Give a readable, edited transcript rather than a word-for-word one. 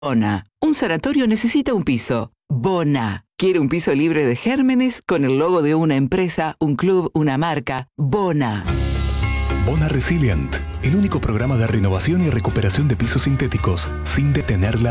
Bona. Un sanatorio necesita un piso. Bona. ¿Quiere un piso libre de gérmenes con el logo de una empresa, un club, una marca? Bona. Bona Resilient, el único programa de renovación y recuperación de pisos sintéticos sin detener la